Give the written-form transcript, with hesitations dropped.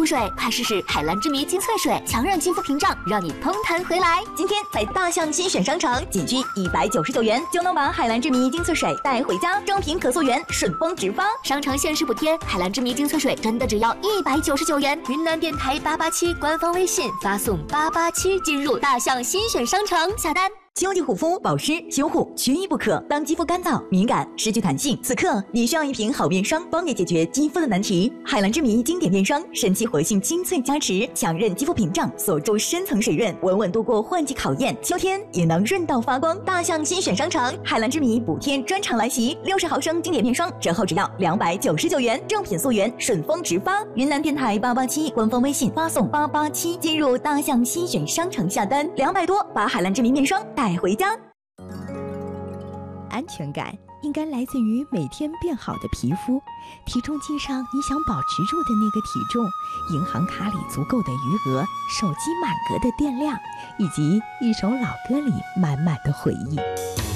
水，快试试海蓝之谜精粹水，强韧肌肤屏障，让你通弹回来。 今天在大象新选商城，仅需199元就能把海蓝之谜精粹水带回家，正品可溯源，顺丰直发。 商城限时补贴，海蓝之谜精粹水真的只要199元。云南电台887官方微信发送887进入大象新选商城下单。 秋季护肤保湿修护缺一不可。当肌肤干燥、敏感、失去弹性，此刻你需要一瓶好面霜，帮你解决肌肤的难题。海蓝之谜经典面霜，神奇活性精粹加持，强韧肌肤屏障，锁住深层水润，稳稳度过换季考验。秋天也能润到发光。大象新选商城，海蓝之谜补贴专场来袭，60毫升经典面霜折后只要299元，正品溯源，顺丰直发。云南电台887官方微信发送887进入大象新选商城下单，200多把海蓝之谜面霜带回家。 安全感应该来自于每天变好的皮肤，体重计上你想保持住的那个体重，银行卡里足够的余额，手机满格的电量，以及一首老歌里满满的回忆。